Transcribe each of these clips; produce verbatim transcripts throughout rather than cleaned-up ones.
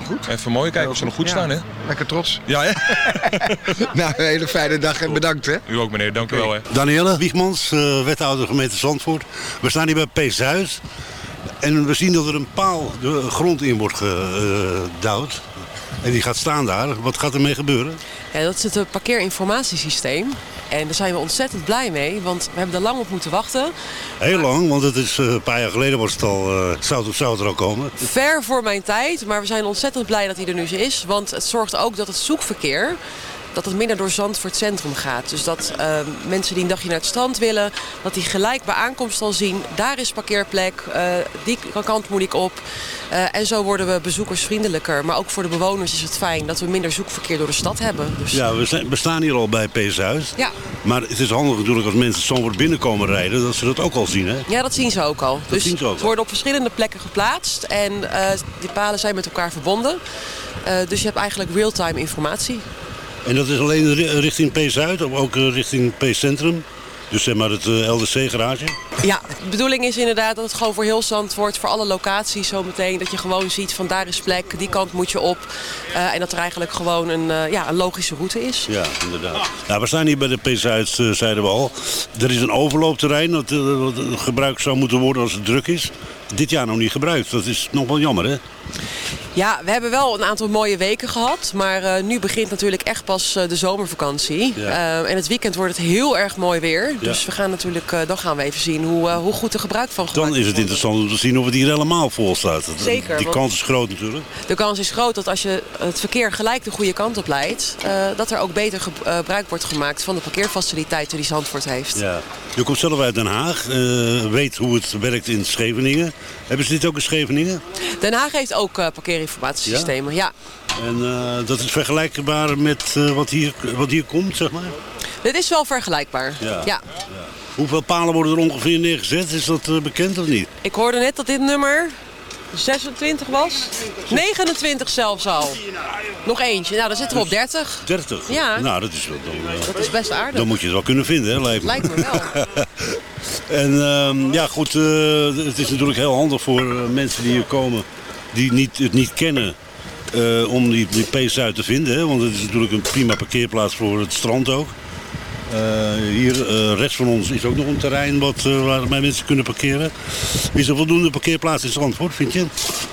goed. Even mooi kijken of ze nog goed Ja. staan, hè? Lekker trots. Ja, hè? Nou, een hele fijne dag en bedankt, hè. U ook, meneer. Dank u wel, hè. Danielle Wiegmans, uh, wethouder gemeente Zandvoort. We staan hier bij P Zuid. En we zien dat er een paal de grond in wordt gedouwd. En die gaat staan daar. Wat gaat ermee gebeuren? Ja, dat is het parkeerinformatiesysteem. En daar zijn we ontzettend blij mee, want we hebben er lang op moeten wachten. Heel lang, want het is, uh, een paar jaar geleden was het al, uh, zou, het, zou het er al komen. Ver voor mijn tijd, maar we zijn ontzettend blij dat hij er nu is. Want het zorgt ook dat het zoekverkeer, dat het minder door Zandvoort Centrum gaat. Dus dat uh, mensen die een dagje naar het strand willen, dat die gelijk bij aankomst al zien, daar is parkeerplek, uh, die kant moet ik op. Uh, en zo worden we bezoekersvriendelijker. Maar ook voor de bewoners is het fijn dat we minder zoekverkeer door de stad hebben. Dus... Ja, we, zijn, we staan hier al bij P Zuid. Ja. Maar het is handig natuurlijk als mensen Zandvoort binnenkomen rijden, dat ze dat ook al zien, hè? Ja, dat zien ze ook al. Dat dus zien ze ook al. Ze worden op verschillende plekken geplaatst. En uh, die palen zijn met elkaar verbonden. Uh, dus je hebt eigenlijk real-time informatie. En dat is alleen richting P Zuid of ook richting P Centrum? Dus zeg maar het L D C-garage? Ja, de bedoeling is inderdaad dat het gewoon voor heel Zandvoort, voor alle locaties zometeen, dat je gewoon ziet van daar is plek, die kant moet je op. Uh, en dat er eigenlijk gewoon een, uh, ja, een logische route is. Ja, inderdaad. Nou, we staan hier bij de P Zuid, uh, zeiden we al. Er is een overloopterrein dat uh, gebruikt zou moeten worden als het druk is. Dit jaar nog niet gebruikt. Dat is nog wel jammer, hè? Ja, we hebben wel een aantal mooie weken gehad. Maar uh, nu begint natuurlijk echt pas uh, de zomervakantie. Ja. Uh, en het weekend wordt het heel erg mooi weer. Dus ja. we gaan natuurlijk, uh, dan gaan we even zien hoe, uh, hoe goed er gebruik van gemaakt wordt. Dan is het interessant om te zien of het hier helemaal vol staat. Zeker. Die kans is groot natuurlijk. De kans is groot dat als je het verkeer gelijk de goede kant op leidt, uh, dat er ook beter gebruik wordt gemaakt van de parkeerfaciliteiten die Zandvoort heeft. Ja. Je komt zelf uit Den Haag, uh, weet hoe het werkt in Scheveningen. Hebben ze dit ook in Scheveningen? Den Haag heeft ook uh, parkeerinformatiesystemen, ja. ja. En uh, dat is vergelijkbaar met uh, wat, hier, wat hier komt, zeg maar? Dit is wel vergelijkbaar, ja. ja. ja. Hoeveel palen worden er ongeveer neergezet? Is dat uh, bekend of niet? Ik hoorde net dat dit nummer zesentwintig was. negenentwintig zelfs al. Nog eentje. Nou, dan zitten we op dertig. dertig? Ja. Nou, dat is, wel, dan, uh, dat is best aardig. Dan moet je het wel kunnen vinden, hè, lijkt me. Lijkt me wel. En uh, ja, goed, uh, het is natuurlijk heel handig voor uh, mensen die hier komen, die niet, het niet kennen, uh, om die, die P Zuid te vinden. Hè? Want het is natuurlijk een prima parkeerplaats voor het strand ook. Uh, hier, uh, rechts van ons, is ook nog een terrein wat, uh, waar mensen kunnen parkeren. Is er voldoende parkeerplaats in Zandvoort, vind je?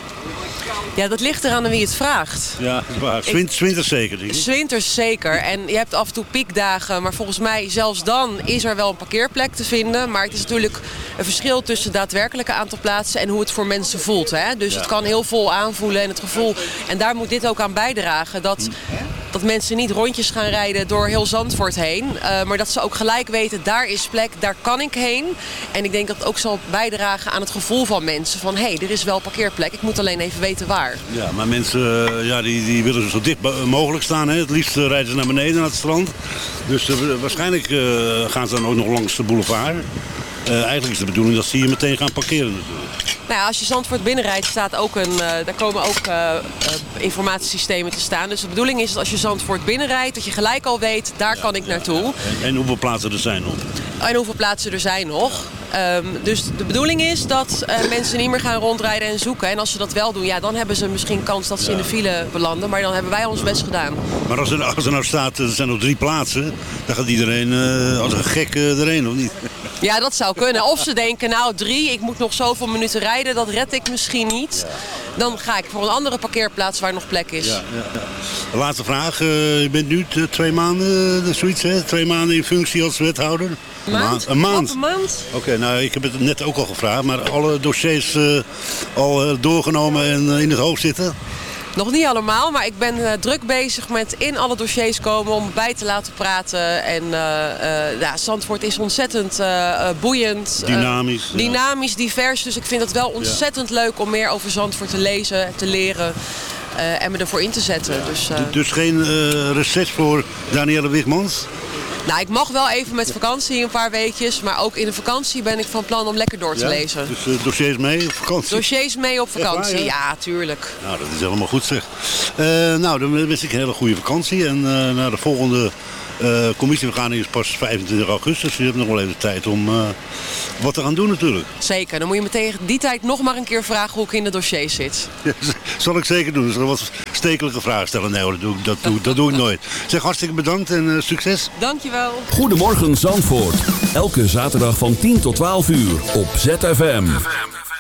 Ja, dat ligt eraan aan wie het vraagt. Ja, dat is waar. Zwint, Zwinters zeker, denk ik. Zwinters zeker. En je hebt af en toe piekdagen, maar volgens mij zelfs dan is er wel een parkeerplek te vinden. Maar het is natuurlijk een verschil tussen het daadwerkelijke aantal plaatsen en hoe het voor mensen voelt. Hè? Dus ja. Het kan heel vol aanvoelen en het gevoel. En daar moet dit ook aan bijdragen. Dat, dat mensen niet rondjes gaan rijden door heel Zandvoort heen. Uh, maar dat ze ook gelijk weten, daar is plek, daar kan ik heen. En ik denk dat het ook zal bijdragen aan het gevoel van mensen. Van hé, hey, er is wel parkeerplek, ik moet alleen even weten waar. Ja, maar mensen ja, die, die willen zo dicht mogelijk staan. Hè. Het liefst uh, rijden ze naar beneden, naar het strand. Dus uh, waarschijnlijk uh, gaan ze dan ook nog langs de boulevard. Uh, eigenlijk is de bedoeling dat ze hier meteen gaan parkeren natuurlijk. Nou ja, als je Zandvoort binnenrijdt, staat ook een, uh, daar komen ook uh, uh, informatiesystemen te staan. Dus de bedoeling is dat als je Zandvoort binnenrijdt, dat je gelijk al weet, daar ja, kan ik naartoe. Ja, ja. En, en hoeveel plaatsen er zijn nog? En hoeveel plaatsen er zijn nog. Um, dus de bedoeling is dat uh, mensen niet meer gaan rondrijden en zoeken. En als ze dat wel doen, ja, dan hebben ze misschien kans dat ze ja. in de file belanden. Maar dan hebben wij ons best gedaan. Maar als er, als er nou staat, er zijn nog drie plaatsen, dan gaat iedereen uh, als een gek uh, erheen, of niet? Ja, dat zou kunnen. Of ze denken, nou drie, ik moet nog zoveel minuten rijden, dat red ik misschien niet. Ja. Dan ga ik voor een andere parkeerplaats waar nog plek is. Ja, ja, ja. De laatste vraag. Uh, je bent nu twee maanden, uh, zoiets, hè? Twee maanden in functie als wethouder. Een maand? Een maand? Een maand. Oké, okay, nou ik heb het net ook al gevraagd, maar alle dossiers uh, al uh, doorgenomen en uh, in het hoofd zitten? Nog niet allemaal, maar ik ben uh, druk bezig met in alle dossiers komen om bij te laten praten. En uh, uh, ja, Zandvoort is ontzettend uh, boeiend. Dynamisch. Uh, dynamisch, ja. divers. Dus ik vind het wel ontzettend ja. leuk om meer over Zandvoort te lezen, te leren. Uh, en me ervoor in te zetten. Ja. Dus, uh... dus geen uh, reces voor Danielle Wiegmans? Nou, ik mag wel even met vakantie een paar weekjes. Maar ook in de vakantie ben ik van plan om lekker door te ja, lezen. Dus uh, dossiers mee op vakantie? Dossiers mee op vakantie, waar, ja? ja, tuurlijk. Nou, dat is helemaal goed zeg. Uh, nou, dan wens ik een hele goede vakantie. En uh, naar de volgende uh, commissievergadering is pas vijfentwintig augustus. Dus je hebt nog wel even tijd om uh, wat te gaan doen natuurlijk. Zeker, dan moet je me tegen die tijd nog maar een keer vragen hoe ik in de dossiers zit. Ja, zal ik zeker doen. Als er wat stekelige vragen stellen. Nee hoor, dat doe, ik- dat, doe, dat doe ik nooit. Zeg, hartstikke bedankt en uh, succes. Dankjewel. Goedemorgen Zandvoort. Elke zaterdag van tien tot twaalf uur op Z F M.